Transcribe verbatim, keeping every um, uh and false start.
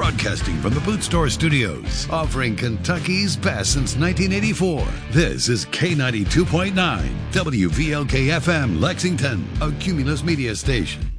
Broadcasting from the Boot Store Studios, offering Kentucky's best since nineteen eighty-four. This is K ninety-two point nine, W V L K F M, Lexington, a Cumulus Media station.